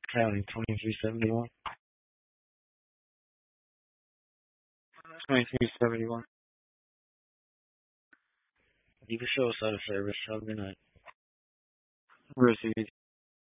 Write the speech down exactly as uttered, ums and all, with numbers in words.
County, twenty-three seventy-one. twenty-three seventy-one. You can show us out of service. Have a good night. Received.